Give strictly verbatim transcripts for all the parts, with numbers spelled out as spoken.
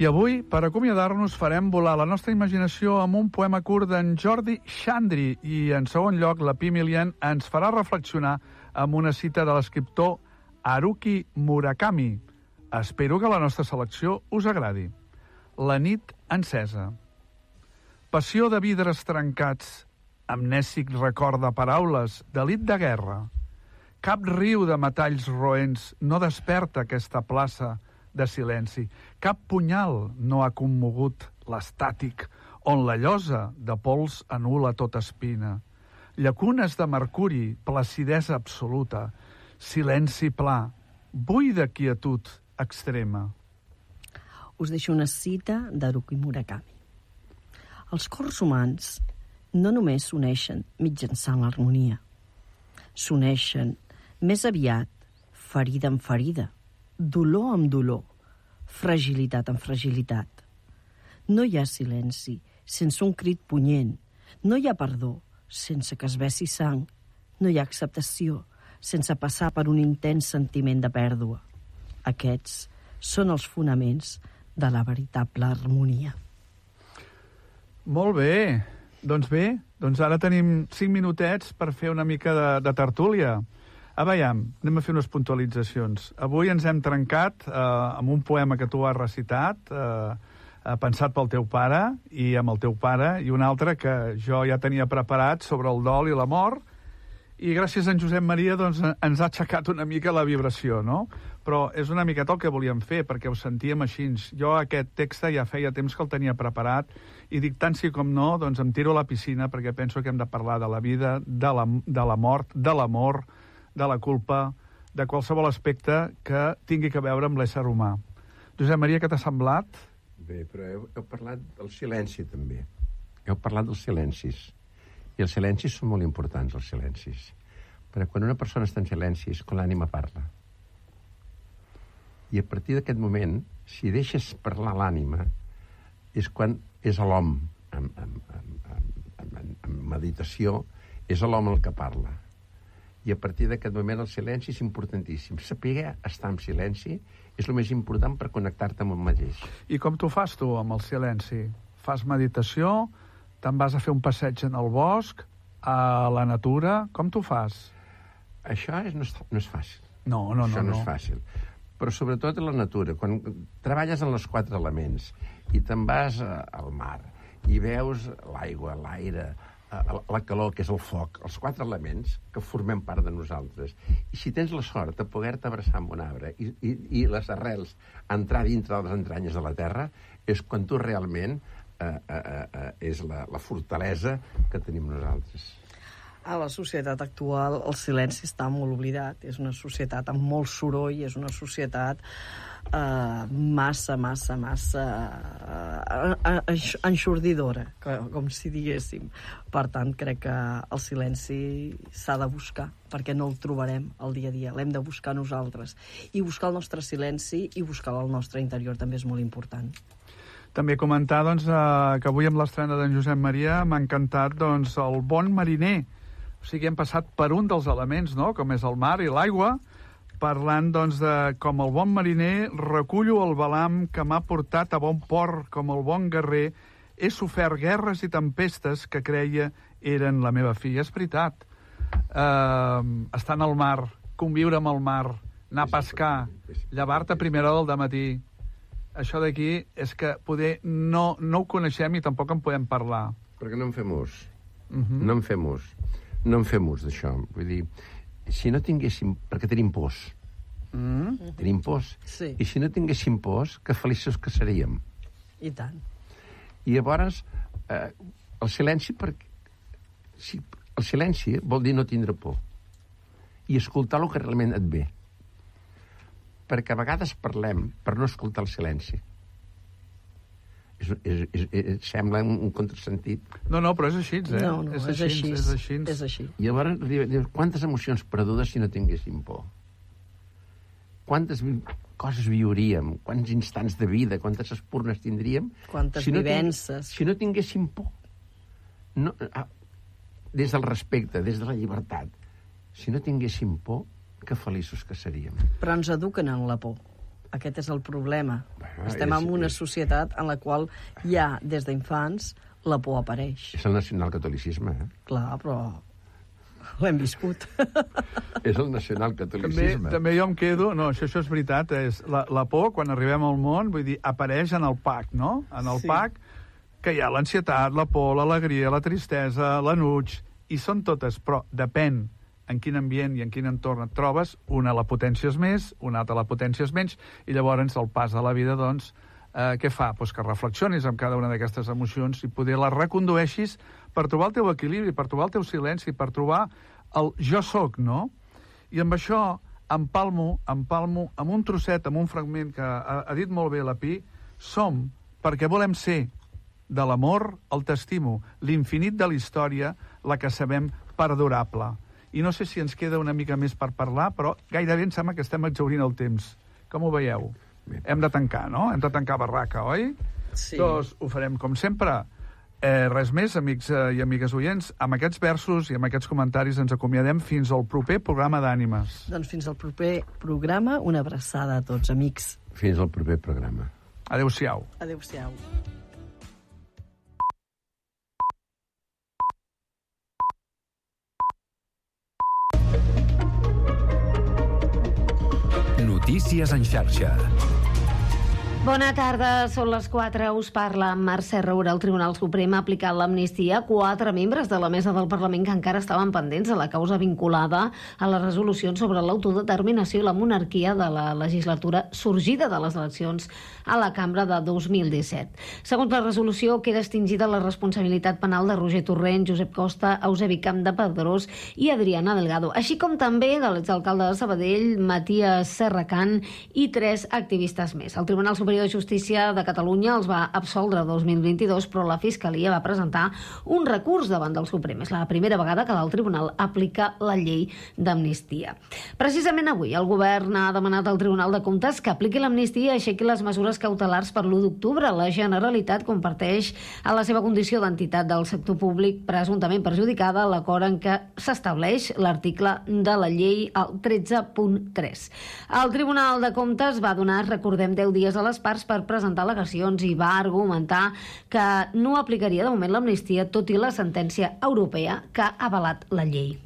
I avui, per acomiadar-nos, farem volar la nostra imaginació amb un poema curt d'en Jordi Xandri i, en segon lloc, la Pi Milian ens farà reflexionar amb una cita de l'escriptor Haruki Murakami. Espero que la nostra selecció us agradi. La nit encesa. Passió de vidres trencats, amnèsic record de paraules, delit de guerra. Cap riu de metalls roents no desperta aquesta plaça de silenci. Cap punyal no ha commogut l'estàtic, on la llosa de pols anul·la tota espina. Llacunes de mercuri, placidesa absoluta, silenci pla, buida quietud extrema. Us deixo una cita d'Haruki Murakami. Els cors humans no només s'uneixen mitjançant l'harmonia, s'uneixen més aviat ferida amb ferida, dolor amb dolor, fragilitat amb fragilitat. No hi ha silenci sense un crit punyent, no hi ha perdó sense que es vessi sang, no hi ha acceptació sense passar per un intens sentiment de pèrdua. Aquests són els fonaments de la veritable harmonia. Molt bé. Doncs bé, doncs ara tenim cinc minutets per fer una mica de, de tertúlia. A veiem, anem a fer unes puntualitzacions. Avui ens hem trencat eh, amb un poema que tu has recitat, eh, pensat pel teu pare i amb el teu pare, i un altre que jo ja tenia preparat sobre el dol i la mort, i gràcies a en Josep Maria doncs, ens ha aixecat una mica la vibració, no? Però és una miqueta el que volíem fer, perquè ho sentíem així. Jo aquest text ja feia temps que el tenia preparat, i dic tant sí com no, doncs em tiro a la piscina, perquè penso que hem de parlar de la vida, de la, de la mort, de l'amor, de la culpa, de qualsevol aspecte que tingui que veure amb l'ésser humà. Josep Maria, què t'ha semblat? Bé, però heu, heu parlat del silenci, també. Heu parlat dels silencis. I els silencis són molt importants, els silencis. Perquè quan una persona està en silenci és quan l'ànima parla. I a partir d'aquest moment, si deixes parlar l'ànima, és quan és l'home, en, en, en, en, en meditació, és l'home el que parla. I a partir d'aquest moment el silenci és importantíssim. Saber estar en silenci és el més important per connectar-te amb el mateix. I com t'ho fas tu amb el silenci? Fas meditació? Te'n vas a fer un passeig en el bosc? A la natura? Com t'ho fas? Això és, no, és, no és fàcil. No, no, Això no. no, no és fàcil. Però sobretot a la natura. Quan treballes en els quatre elements i te'n vas al mar i veus l'aigua, l'aire, la calor, que és el foc, els quatre elements que formem part de nosaltres. I si tens la sort de poder-te abraçar amb un arbre i, i, i les arrels entrar dintre de les entranyes de la terra, és quan tu realment eh, eh, eh, és la, la fortalesa que tenim nosaltres. A la societat actual el silenci està molt oblidat. És una societat amb molt soroll, és una societat eh, massa, massa, massa eh, enxordidora, com si diguéssim. Per tant, crec que el silenci s'ha de buscar, perquè no el trobarem al dia a dia. L'hem de buscar nosaltres. I buscar el nostre silenci i buscar el nostre interior també és molt important. També comentar doncs, eh, que avui amb l'estrena d'en Josep Maria m'ha encantat doncs, el bon mariner. O sigui, hem passat per un dels elements, no?, com és el mar i l'aigua, parlant doncs, de com el bon mariner recullo el balam que m'ha portat a bon port, com el bon guerrer, he sofert guerres i tempestes que creia eren la meva fi. És veritat. Eh, estar en el mar, conviure amb el mar, anar a pescar, llevar-te a primera hora del dematí. Això d'aquí és que poder no, no ho coneixem i tampoc en podem parlar. Perquè no en fem ús. Uh-huh. No en fem ús. No en fem ús d'això. Vull dir, si no tinguéssim... Perquè tenim pors. Mm. Tenim pors. Sí. I si no tinguéssim pors, que feliços que seríem. I tant. I llavors, eh, el silenci... Per... Si, el silenci vol dir no tindre por. I escoltar el que realment et ve. Perquè a vegades parlem per no escoltar el silenci. És, és, és, és, sembla un, un contrasentit. No, no, però és així, eh? No, no, és, és, així, així, és així. és així. I llavors, dius, quantes emocions perdudes si no tinguéssim por? Quantes vi coses viuríem? Quants instants de vida? Quantes espurnes tindríem? Quantes si no vivències. Si no tinguéssim por. No, ah, des del respecte, des de la llibertat. Si no tinguéssim por, que feliços que seríem. Però ens eduquen en la por. aquest és el problema. Bueno, Estem és, en una és... societat en la qual ja, des d'infants, la por apareix. És el nacionalcatolicisme, eh? Clar, però l'hem viscut. És el nacionalcatolicisme. També, també jo em quedo... No, això, això és veritat. És la, la por, quan arribem al món, vull dir, apareix en el P A C, no? En el Sí. P A C, que hi ha l'ansietat, la por, l'alegria, la tristesa, l'enuig, i són totes, però depèn en quin ambient i en quin entorn et trobes, una la potències més, una altra la potències menys, i llavors el pas de la vida, doncs, eh, què fa? Pues que reflexionis amb cada una d'aquestes emocions i poder les recondueixis per trobar el teu equilibri, per trobar el teu silenci, per trobar el jo soc, no? I amb això empalmo, empalmo amb un trosset, amb un fragment que ha, ha dit molt bé la Pi, som perquè volem ser de l'amor el t'estimo, l'infinit de la història, la que sabem perdurable. I no sé si ens queda una mica més per parlar, però gairebé em sembla que estem exhaurint el temps. Com ho veieu? Bé, hem de tancar, no? Hem de tancar barraca, oi? Sí. Doncs ho farem com sempre. Eh, res més, amics eh, i amigues oients. Amb aquests versos i amb aquests comentaris ens acomiadem fins al proper programa d'Ànimes. Doncs fins al proper programa, una abraçada a tots, amics. Fins al proper programa. Adéu-siau. Adéu-siau. Notícies en xarxa. Bona tarda, són les quatre. Us parla Mercè Roura. El Tribunal Suprem ha aplicat l'amnistia a quatre membres de la mesa del Parlament que encara estaven pendents de la causa vinculada a les resolucions sobre l'autodeterminació i la monarquia de la legislatura sorgida de les eleccions a la cambra de dos mil disset. Segons la resolució, queda extingida la responsabilitat penal de Roger Torrent, Josep Costa, Eusebi Campdepadrós i Adriana Delgado, així com també de l'exalcalde de Sabadell, Matías Serracant, i tres activistes més. El Tribunal Superior de Justícia de Catalunya els va absoldre el dos mil vint-i-dos, però la Fiscalia va presentar un recurs davant del Suprem. És la primera vegada que el Tribunal aplica la llei d'amnistia. Precisament avui, el govern ha demanat al Tribunal de Comptes que apliqui l'amnistia i aixequi les mesures cautelars per l'u d'octubre. La Generalitat comparteix a la seva condició d'entitat del sector públic presumptament perjudicada l'acord en què s'estableix l'article de la llei al tretze punt tres. El Tribunal de Comptes va donar, recordem, deu dies a les parts per presentar al·legacions i va argumentar que no aplicaria de moment l'amnistia, tot i la sentència europea que ha avalat la llei.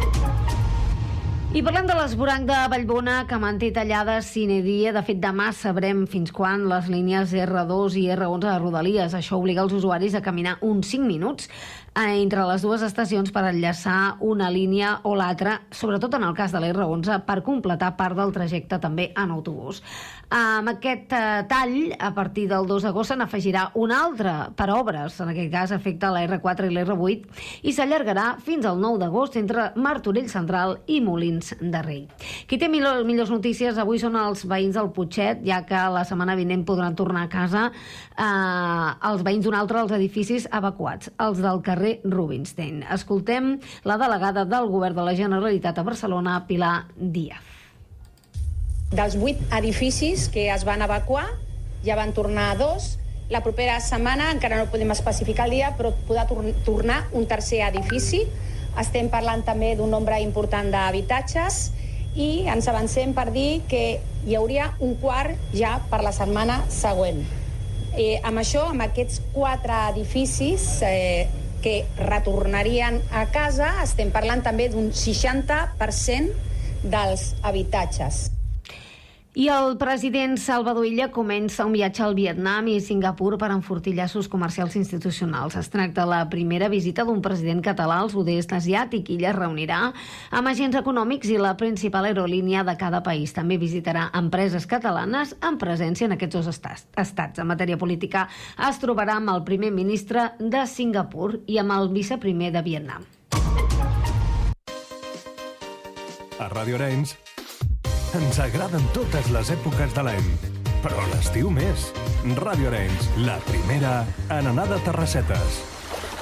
I parlem de l'esvoranc de Vallbona, que manté tallades sine die. De fet, demà sabrem fins quan les línies erre dos i erre onze de Rodalies. Això obliga els usuaris a caminar uns cinc minuts entre les dues estacions per enllaçar una línia o l'altra, sobretot en el cas de l'erre onze, per completar part del trajecte també en autobús. Amb aquest eh, tall, a partir del dos d'agost, se n'afegirà un altre per obres. En aquest cas afecta la erre quatre i l'erre vuit i s'allargarà fins al nou d'agost entre Martorell Central i Molins de Rei. Qui té millor, millors notícies avui són els veïns del Putxet, ja que la setmana vinent podran tornar a casa eh, els veïns d'un altre dels edificis evacuats, els del carrer Rubinstein. Escoltem la delegada del Govern de la Generalitat a Barcelona, Pilar Díaz. Dels vuit edificis que es van evacuar, ja van tornar a dos. La propera setmana, encara no podem especificar el dia, però podrà tor tornar un tercer edifici. Estem parlant també d'un nombre important d'habitatges i ens avancem per dir que hi hauria un quart ja per la setmana següent. Eh, amb això, amb aquests quatre edificis eh, que retornarien a casa, estem parlant també d'un seixanta per cent dels habitatges. I el president Salvador Illa comença un viatge al Vietnam i Singapur per enfortir llaços comercials institucionals. Es tracta de la primera visita d'un president català al sud-est asiàtic. Illa es reunirà amb agents econòmics i la principal aerolínia de cada país. També visitarà empreses catalanes amb presència en aquests dos estats. En matèria política es trobarà amb el primer ministre de Singapur i amb el viceprimer de Vietnam. A Radio Arenys ens agraden totes les èpoques de l'any, però l'estiu més. Ràdio Arenys, la primera en anar de terrassetes.